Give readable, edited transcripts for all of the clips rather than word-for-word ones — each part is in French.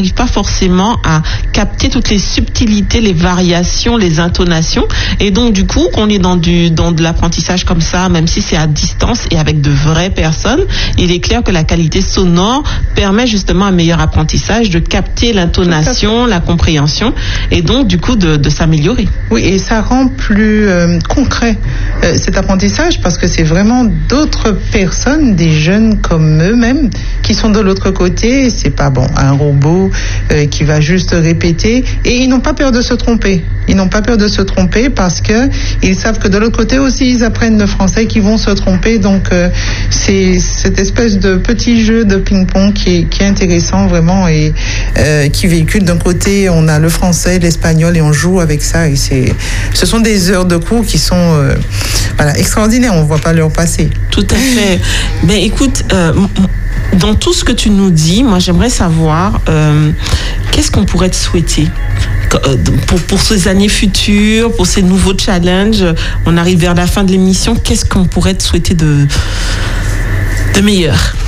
n'arrive pas forcément à capter toutes les subtilités, les variations, les intonations. Et donc, du coup, qu'on est dans de l'apprentissage comme ça, même si c'est à distance et avec de vraies personnes, il est clair que la qualité sonore permet justement un meilleur apprentissage, de capter l'intonation, la compréhension, et donc, du coup, de s'améliorer. Oui, et ça rend plus concret cet apprentissage, parce que c'est vraiment d'autres personnes, des jeunes comme eux-mêmes, qui sont de l'autre côté. C'est pas un robot qui va juste répéter, et ils n'ont pas peur de se tromper. Ils n'ont pas peur de se tromper parce que ils savent que de l'autre côté aussi ils apprennent le français, qu'ils vont se tromper. Donc c'est cette espèce de petit jeu de ping-pong qui est intéressant vraiment, et qui véhicule d'un côté on a le français, l'espagnol, et on joue avec ça, et ce sont des heures de cours qui sont extraordinaires. On ne voit pas l'heure passer. Tout à fait. Mais écoute, dans tout ce que tu nous dis, moi j'aimerais savoir qu'est-ce qu'on pourrait te souhaiter pour ces années futures, pour ces nouveaux challenges. On arrive vers la fin de l'émission. Qu'est-ce qu'on pourrait te souhaiter de meilleur?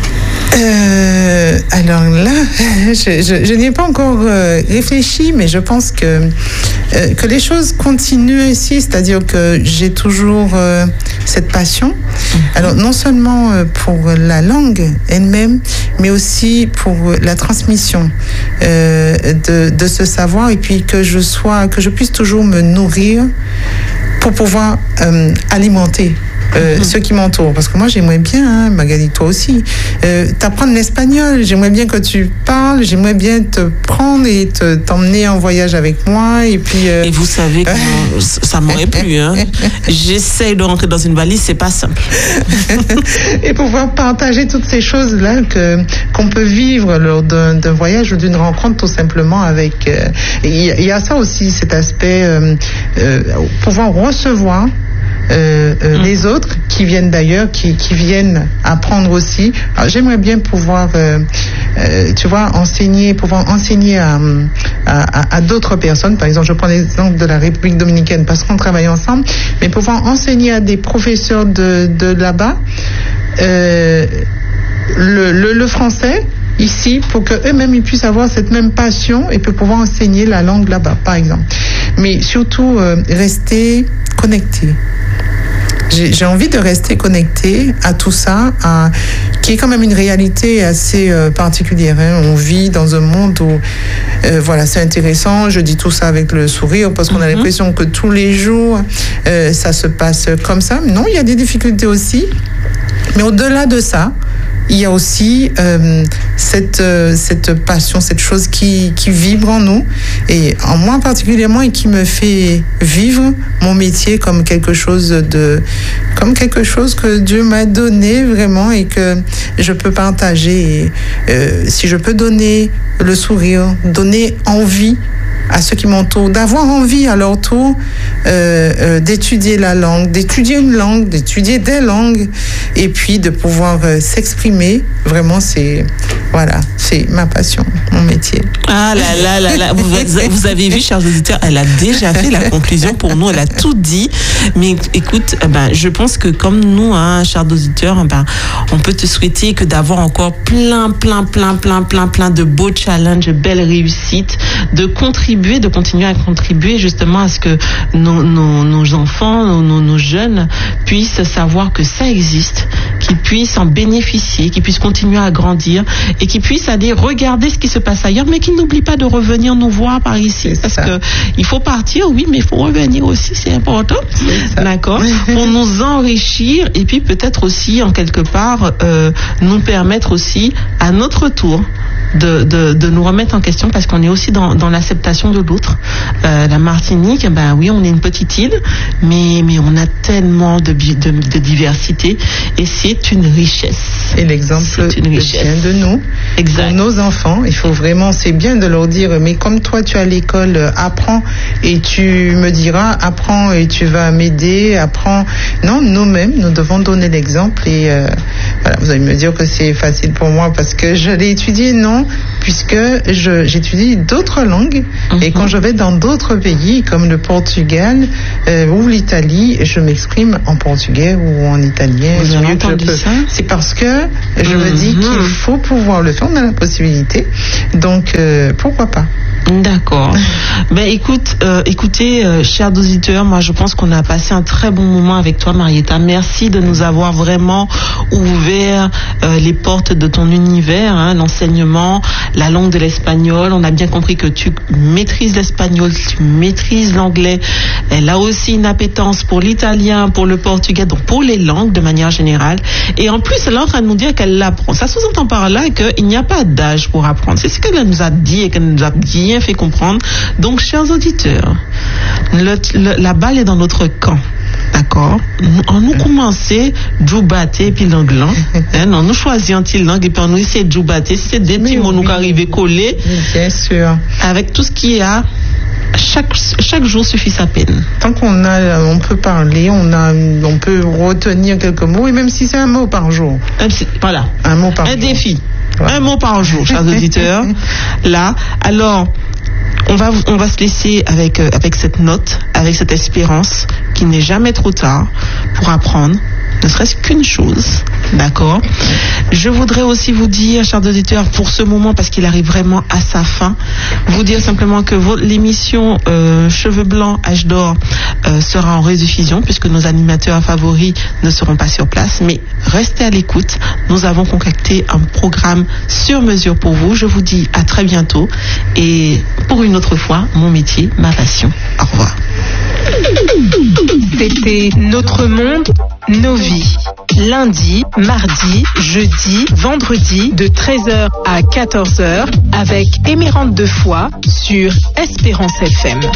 Alors là, je n'y ai pas encore réfléchi, mais je pense que les choses continuent ici, c'est-à-dire que j'ai toujours cette passion. Alors non seulement pour la langue elle-même, mais aussi pour la transmission de ce savoir, et puis que je puisse toujours me nourrir pour pouvoir alimenter ceux qui m'entourent. Parce que moi, j'aimerais bien, Magali, toi aussi, t'apprendre l'espagnol. J'aimerais bien que tu parles, j'aimerais bien te prendre et t'emmener en voyage avec moi. Et puis. Et vous savez que ça m'aurait plu, hein. J'essaye de rentrer dans une valise, c'est pas simple. Et pouvoir partager toutes ces choses-là qu'on peut vivre lors d'un voyage ou d'une rencontre, tout simplement avec. Il y a ça aussi, cet aspect, pouvoir recevoir. Les autres qui viennent d'ailleurs, qui viennent apprendre aussi. Alors, j'aimerais bien pouvoir, enseigner à d'autres personnes. Par exemple, je prends l'exemple de la République dominicaine parce qu'on travaille ensemble, mais pouvoir enseigner à des professeurs de là-bas le français ici, pour qu'eux-mêmes ils puissent avoir cette même passion et pouvoir enseigner la langue là-bas, par exemple. Mais surtout, rester connecté. J'ai envie de rester connecté à tout ça, qui est quand même une réalité assez particulière. On vit dans un monde où, c'est intéressant. Je dis tout ça avec le sourire parce qu'on a l'impression que tous les jours, ça se passe comme ça. Non, il y a des difficultés aussi. Mais au-delà de ça, il y a aussi cette passion, cette chose qui vibre en nous, et en moi particulièrement, et qui me fait vivre mon métier comme quelque chose que Dieu m'a donné vraiment, et que je peux partager. Et, si je peux donner le sourire, donner envie à ceux qui m'entourent, d'avoir envie à leur tour d'étudier la langue, d'étudier une langue, d'étudier des langues, et puis de pouvoir s'exprimer. Vraiment, c'est ma passion, mon métier. Ah là là, vous avez vu, chers auditeurs, elle a déjà fait la conclusion pour nous, elle a tout dit. Mais écoute, je pense que comme nous, chers auditeurs, on peut te souhaiter que d'avoir encore plein de beaux challenges, de belles réussites, de continuer à contribuer justement à ce que nos enfants, nos jeunes puissent savoir que ça existe, qu'ils puissent en bénéficier, qu'ils puissent continuer à grandir, et qu'ils puissent aller regarder ce qui se passe ailleurs, mais qu'ils n'oublient pas de revenir nous voir par ici. Parce que il faut partir, oui, mais il faut revenir aussi, c'est important. D'accord? Pour nous enrichir, et puis peut-être aussi, en quelque part, nous permettre aussi, à notre tour, de nous remettre en question, parce qu'on est aussi dans l'acceptation de l'autre. La Martinique, oui, on est une petite île, mais on a tellement de diversité, et c'est une richesse. Et l'exemple vient de nous. Exact. Pour nos enfants, il faut vraiment, c'est bien de leur dire, mais comme toi tu es à l'école, apprends et tu me diras, apprends et tu vas m'aider, apprends. Non, nous-mêmes, nous devons donner l'exemple, et vous allez me dire que c'est facile pour moi parce que je l'ai étudié. Non, puisque j'étudie d'autres langues et quand je vais dans d'autres pays comme le Portugal ou l'Italie, je m'exprime en portugais ou en italien. Vous avez entendu ça? C'est parce que je me dis qu'il faut pouvoir le faire, on a la possibilité. Donc, pourquoi pas? D'accord. Ben écoutez, chers auditeurs, moi je pense qu'on a passé un très bon moment avec toi, Marietta. Merci de nous avoir vraiment ouvert les portes de ton univers, hein, l'enseignement, la langue de l'espagnol. On a bien compris que tu maîtrises l'espagnol, tu maîtrises l'anglais. Elle a aussi une appétence pour l'italien, pour le portugais, donc pour les langues de manière générale. Et en plus, elle est en train de nous dire qu'elle l'apprend. Ça sous-entend par là qu'il n'y a pas d'âge pour apprendre. C'est ce qu'elle nous a dit et qu'elle nous a bien fait comprendre. Donc, chers auditeurs, la balle est dans notre camp. D'accord? On nous commençait Djoubaté puis l'anglais. Non, nous choisissons une langue et puis on nous essaie de Djoubaté. Si c'est des petits mots nous arrivent collés. Bien sûr. Avec tout ce qu'il y a. Chaque jour suffit sa peine. Tant on peut parler, on peut retenir quelques mots, et même si c'est un mot par jour. Voilà. Un mot par jour. Un défi. Voilà. Un mot par jour, chers auditeurs. Là, alors, on va se laisser avec cette note, avec cette espérance qu'il n'est jamais trop tard pour apprendre, ne serait-ce qu'une chose. D'accord? Je voudrais aussi vous dire, chers auditeurs, pour ce moment, parce qu'il arrive vraiment à sa fin, vous dire simplement que l'émission Cheveux Blancs, Âge d'Or sera en rediffusion, puisque nos animateurs favoris ne seront pas sur place. Mais restez à l'écoute. Nous avons concocté un programme sur mesure pour vous. Je vous dis à très bientôt. Et pour une autre fois, mon métier, ma passion. Au revoir. C'était Notre Monde, Nos Vies. Lundi, mardi, jeudi, vendredi, de 13h à 14h, avec Émérante Defoy sur Espérance FM.